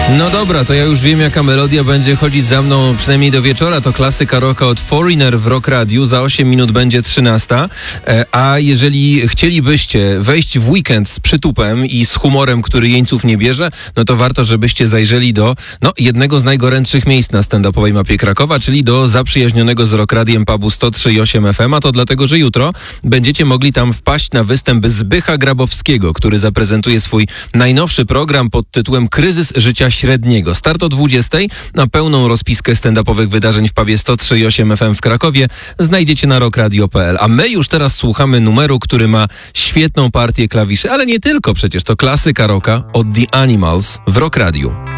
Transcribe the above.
No dobra, to ja już wiem, jaka melodia będzie chodzić za mną przynajmniej do wieczora. To klasyka rocka od Foreigner w Rock Radiu. Za 8 minut będzie 13. A jeżeli chcielibyście wejść w weekend z przytupem i z humorem, który jeńców nie bierze, no to warto, żebyście zajrzeli do jednego z najgorętszych miejsc na stand-upowej mapie Krakowa, czyli do zaprzyjaźnionego z Rock Radiem pubu 103,8 FM. A to dlatego, że jutro będziecie mogli tam wpaść na występ Zbycha Grabowskiego, który zaprezentuje swój najnowszy program pod tytułem Kryzys życia średniego. Start o 20. Na pełną rozpiskę stand-upowych wydarzeń w pubie 103,8 FM w Krakowie znajdziecie na rockradio.pl. A my już teraz słuchamy numeru, który ma świetną partię klawiszy, ale nie tylko, przecież to klasyka rocka od The Animals w Rock Radiu.